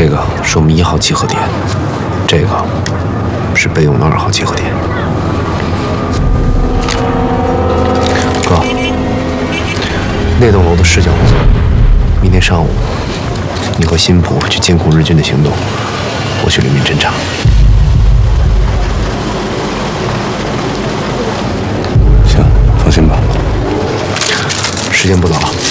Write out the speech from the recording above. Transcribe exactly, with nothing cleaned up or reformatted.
这个是我们一号集合点，这个是备用的二号集合点。哥，那栋楼的视角不错，明天上午你和辛普去监控日军的行动，我去里面侦查。 行，放心吧。 时间不早了。